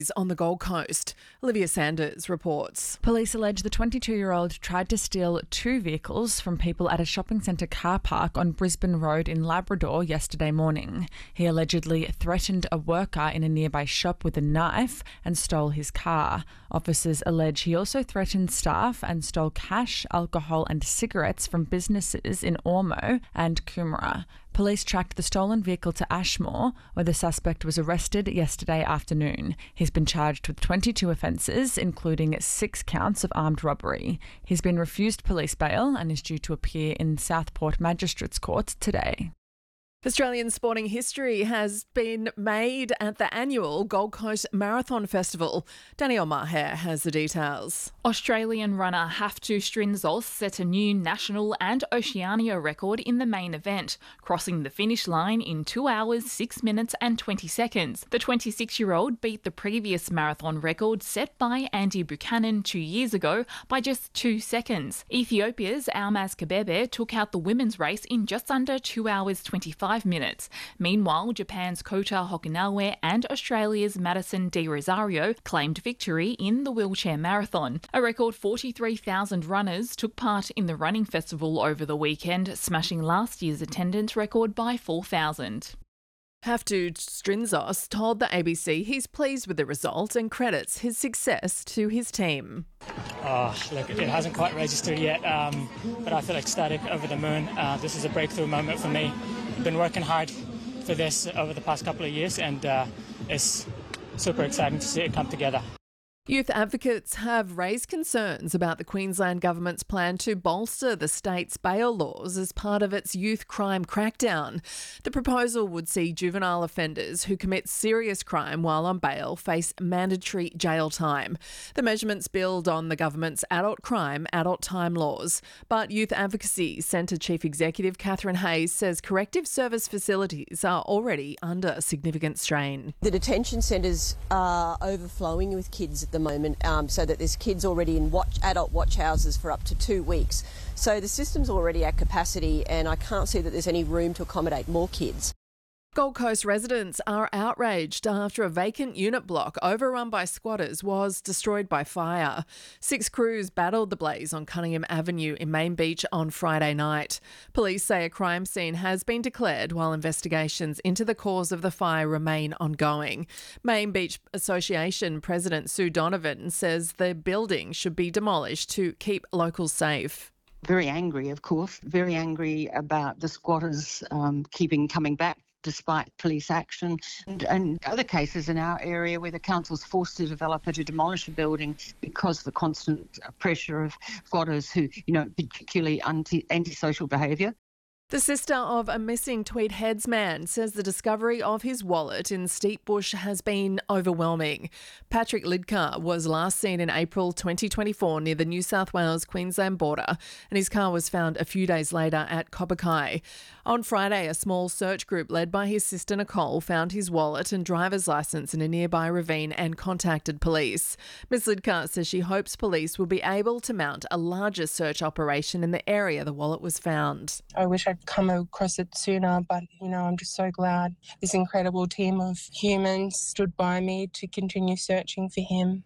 On the Gold Coast. Olivia Sanders reports. Police allege the 22-year-old tried to steal 2 vehicles from people at a shopping centre car park on Brisbane Road in Labrador yesterday morning. He allegedly threatened a worker in a nearby shop with a knife and stole his car. Officers allege he also threatened staff and stole cash, alcohol and cigarettes from businesses in Ormeau and Coomera. Police tracked the stolen vehicle to Ashmore, where the suspect was arrested yesterday afternoon. He's been charged with 22 offences, including 6 counts of armed robbery. He's been refused police bail and is due to appear in Southport Magistrates Court today. Australian sporting history has been made at the annual Gold Coast Marathon Festival. Danielle Maher has the details. Australian runner Haftu Strinzos set a new national and Oceania record in the main event, crossing the finish line in 2 hours, 6 minutes and 20 seconds. The 26-year-old beat the previous marathon record set by Andy Buchanan 2 years ago by just 2 seconds. Ethiopia's Almaz Kebebe took out the women's race in just under 2 hours, 25 minutes. Meanwhile, Japan's Kota Hokinawa and Australia's Madison De Rosario claimed victory in the wheelchair marathon. A record 43,000 runners took part in the running festival over the weekend, smashing last year's attendance record by 4,000. Haftu Strinzos told the ABC he's pleased with the result and credits his success to his team. Look, it hasn't quite registered yet, but I feel ecstatic, over the moon. This is a breakthrough moment for me. I've been working hard for this over the past couple of years, and it's super exciting to see it come together. Youth advocates have raised concerns about the Queensland government's plan to bolster the state's bail laws as part of its youth crime crackdown. The proposal would see juvenile offenders who commit serious crime while on bail face mandatory jail time. The measurements build on the government's adult crime, adult time laws. But Youth Advocacy Centre Chief Executive Catherine Hayes says corrective service facilities are already under significant strain. The detention centres are overflowing with kids at the moment, so that there's kids already in adult watch houses for up to 2 weeks. So the system's already at capacity, and I can't see that there's any room to accommodate more kids. Gold Coast residents are outraged after a vacant unit block overrun by squatters was destroyed by fire. 6 crews battled the blaze on Cunningham Avenue in Main Beach on Friday night. Police say a crime scene has been declared while investigations into the cause of the fire remain ongoing. Main Beach Association President Sue Donovan says the building should be demolished to keep locals safe. Very angry, of course, very angry about the squatters coming back despite police action, and other cases in our area where the council's forced the developer to demolish a building because of the constant pressure of squatters who, particularly antisocial behaviour. The sister of a missing Tweed Heads man says the discovery of his wallet in Steep Bush has been overwhelming. Patrick Lidcar was last seen in April 2024 near the New South Wales-Queensland border, and his car was found a few days later at Cobbokai. On Friday, a small search group led by his sister Nicole found his wallet and driver's licence in a nearby ravine and contacted police. Ms Lidcar says she hopes police will be able to mount a larger search operation in the area the wallet was found. I wish I'd come across it sooner, but I'm just so glad this incredible team of humans stood by me to continue searching for him.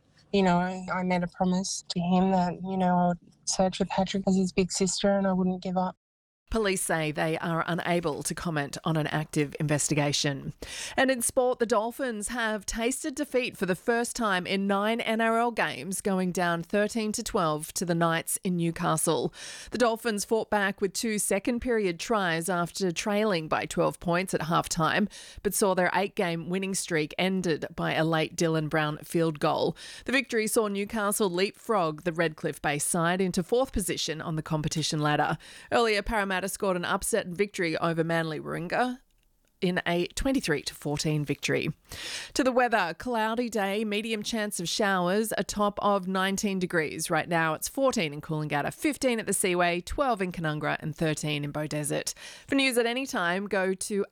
I made a promise to him that I would search for Patrick as his big sister and I wouldn't give up. Police say they are unable to comment on an active investigation. And in sport, the Dolphins have tasted defeat for the first time in 9 NRL games, going down 13-12 to the Knights in Newcastle. The Dolphins fought back with 2 second-period tries after trailing by 12 points at halftime, but saw their 8-game winning streak ended by a late Dylan Brown field goal. The victory saw Newcastle leapfrog the Redcliffe-based side into 4th position on the competition ladder. Earlier, Parramatta scored an upset victory over Manly Warringah in a 23-14 victory. To the weather, cloudy day, medium chance of showers, a top of 19 degrees. Right now it's 14 in Coolangatta, 15 at the Seaway, 12 in Canungra and 13 in Beaudesert. For news at any time, go to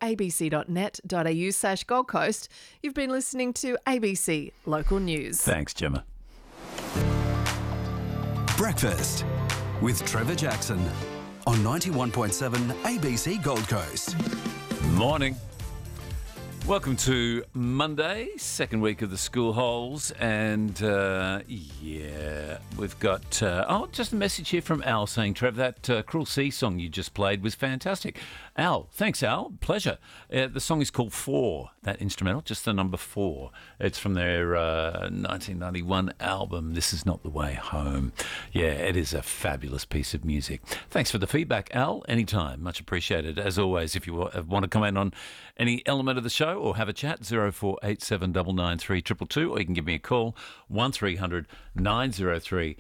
abc.net.au/Gold Coast. You've been listening to ABC Local News. Thanks, Gemma. Breakfast with Trevor Jackson on 91.7 ABC Gold Coast. Morning. Welcome to Monday, second week of the school holes, and we've got just a message here from Al saying, Trev, that Cruel Sea song you just played was fantastic. Al, thanks Al, pleasure. The song is called 4, that instrumental, just the number 4. It's from their 1991 album, This Is Not the Way Home. Yeah, it is a fabulous piece of music. Thanks for the feedback, Al, anytime, much appreciated. As always, if you want to comment on any element of the show or have a chat, 0487 993 222, or you can give me a call, 1300 903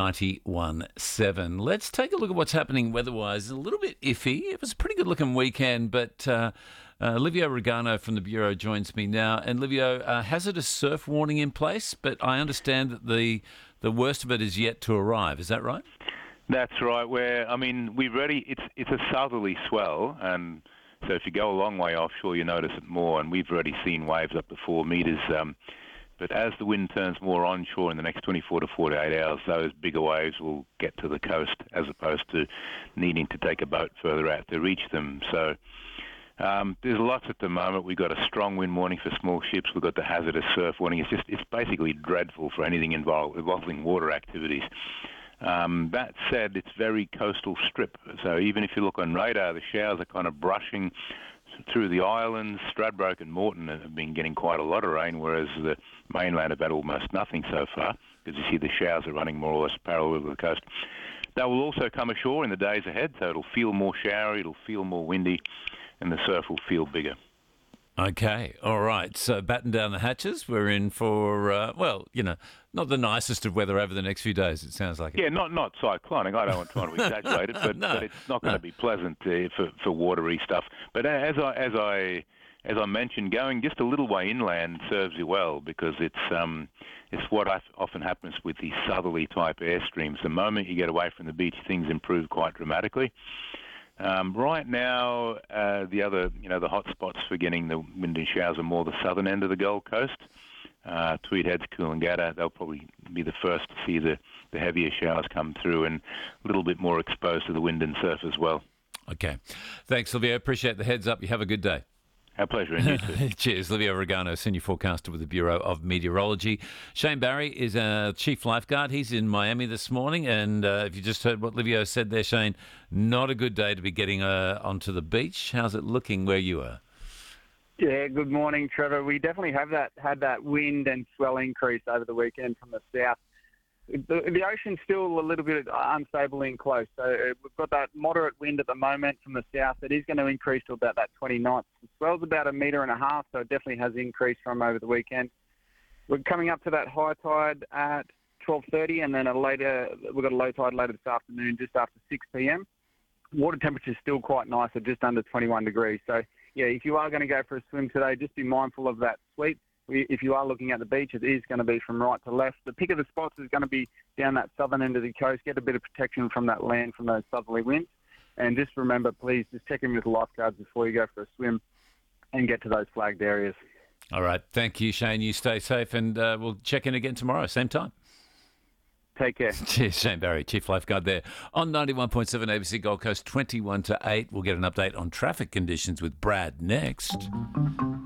917. Let's take a look at what's happening weather-wise. A little bit iffy. It was a pretty good-looking weekend, but Livio Regano from the Bureau joins me now. And Livio, hazardous surf warning in place, but I understand that the worst of it is yet to arrive. Is that right? That's right. We've already, it's a southerly swell, and so if you go a long way offshore, you notice it more, and we've already seen waves up to 4 metres. But as the wind turns more onshore in the next 24 to 48 hours, those bigger waves will get to the coast as opposed to needing to take a boat further out to reach them. So there's lots at the moment. We've got a strong wind warning for small ships. We've got the hazardous surf warning. It's basically dreadful for anything involving water activities. That said, it's very coastal strip. So even if you look on radar, the showers are kind of brushing through the islands. Stradbroke and Moreton have been getting quite a lot of rain, whereas the mainland have had almost nothing so far, because you see the showers are running more or less parallel to the coast. They will also come ashore in the days ahead, so it'll feel more showery, it'll feel more windy, and the surf will feel bigger. Okay, all right. So batten down the hatches. We're in for, not the nicest of weather over the next few days, it sounds like. Yeah, not cyclonic. I don't want to exaggerate it, but, but it's not going to be pleasant for watery stuff. But as I mentioned, going just a little way inland serves you well, because it's what often happens with these southerly type airstreams. The moment you get away from the beach, things improve quite dramatically. Right now, the hot spots for getting the wind and showers are more the southern end of the Gold Coast. Tweed Heads, Coolangatta, they'll probably be the first to see the heavier showers come through, and a little bit more exposed to the wind and surf as well. Okay. Thanks, Livio. Appreciate the heads up. You have a good day. Our pleasure, and you too. Cheers. Livio Regano, Senior Forecaster with the Bureau of Meteorology. Shane Barry is a Chief Lifeguard. He's in Miami this morning, and if you just heard what Livio said there, Shane, not a good day to be getting onto the beach. How's it looking where you are? Yeah, good morning, Trevor. We definitely had that wind and swell increase over the weekend from the south. The ocean's still a little bit unstable and close, so we've got that moderate wind at the moment from the south. It is going to increase to about that 20 knots. The swell's about 1.5 meters, so it definitely has increased from over the weekend. We're coming up to that high tide at 12:30, and then we've got a low tide later this afternoon, just after 6 p.m. Water temperature's still quite nice at just under 21 degrees. So, yeah, if you are going to go for a swim today, just be mindful of that sweep. If you are looking at the beach, it is going to be from right to left. The pick of the spots is going to be down that southern end of the coast. Get a bit of protection from that land, from those southerly winds. And just remember, please, just check in with the lifeguards before you go for a swim and get to those flagged areas. All right. Thank you, Shane. You stay safe, and we'll check in again tomorrow, same time. Take care. Cheers, Shane Barry, Chief Lifeguard there on 91.7 ABC Gold Coast, 21 to 8. We'll get an update on traffic conditions with Brad next.